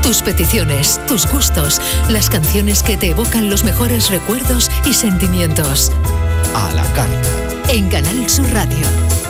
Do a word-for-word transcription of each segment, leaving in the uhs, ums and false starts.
Tus peticiones, tus gustos, las canciones que te evocan los mejores recuerdos y sentimientos. A la carta. En Canal Sur Radio.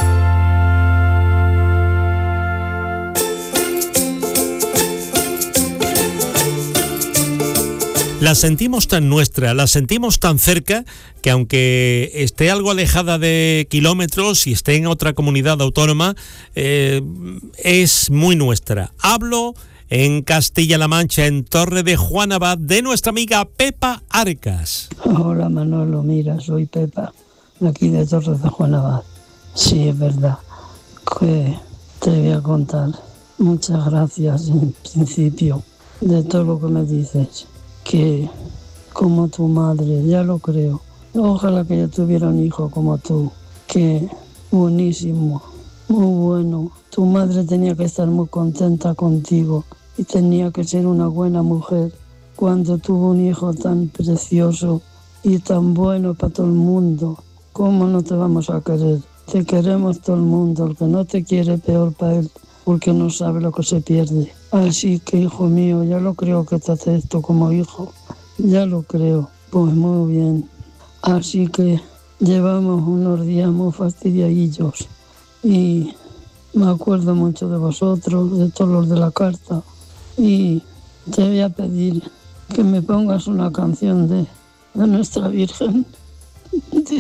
La sentimos tan nuestra, la sentimos tan cerca, que aunque esté algo alejada de kilómetros y esté en otra comunidad autónoma, eh, es muy nuestra. Hablo en Castilla-La Mancha, en Torre de Juan Abad, de nuestra amiga Pepa Arcas. Hola Manolo, mira, soy Pepa, de aquí de Torre de Juan Abad. Sí, es verdad, que te voy a contar. Muchas gracias en principio de todo lo que me dices. Que como tu madre, ya lo creo. Ojalá que yo tuviera un hijo como tú, que buenísimo, muy bueno. Tu madre tenía que estar muy contenta contigo y tenía que ser una buena mujer cuando tuvo un hijo tan precioso y tan bueno para todo el mundo. ¿Cómo no te vamos a querer? Te queremos todo el mundo, el que no te quiere peor para él, porque no sabe lo que se pierde. Así que, hijo mío, ya lo creo que te acepto como hijo. Ya lo creo. Pues muy bien. Así que llevamos unos días muy fastidiadillos. Y me acuerdo mucho de vosotros, de todos los de la carta. Y te voy a pedir que me pongas una canción de, de nuestra Virgen, de,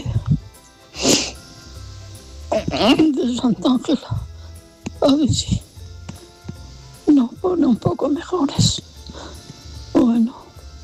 de Santa Ángela. A ver si nos pone un poco mejores. Bueno,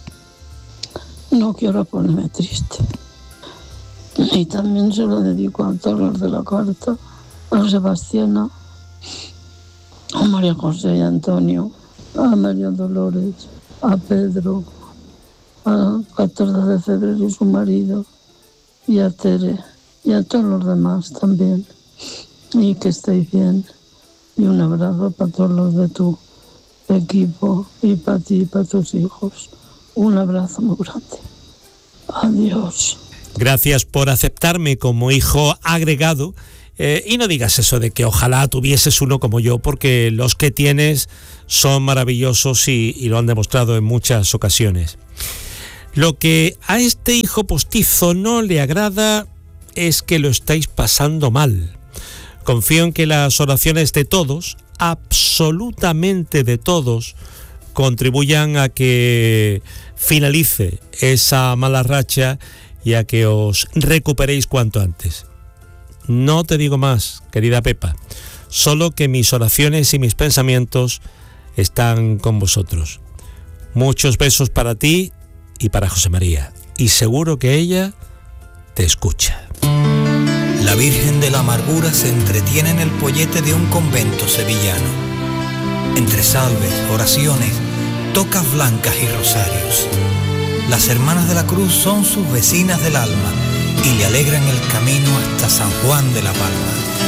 no quiero ponerme triste. Y también se lo dedico a todos los de la carta, a Sebastiana, a María José y Antonio, a María Dolores, a Pedro, a catorce de febrero y su marido, y a Tere, y a todos los demás también. Y que estéis bien. Y un abrazo para todos los de tu equipo y para ti y para tus hijos. Un abrazo muy grande. Adiós. Gracias por aceptarme como hijo agregado. Eh, y no digas eso de que ojalá tuvieses uno como yo, porque los que tienes son maravillosos y, y lo han demostrado en muchas ocasiones. Lo que a este hijo postizo no le agrada es que lo estáis pasando mal. Confío en que las oraciones de todos, absolutamente de todos, contribuyan a que finalice esa mala racha y a que os recuperéis cuanto antes. No te digo más, querida Pepa, solo que mis oraciones y mis pensamientos están con vosotros. Muchos besos para ti y para José María, y seguro que ella te escucha. La Virgen de la Amargura se entretiene en el pollete de un convento sevillano. Entre salves, oraciones, tocas blancas y rosarios. Las hermanas de la cruz son sus vecinas del alma y le alegran el camino hasta San Juan de la Palma.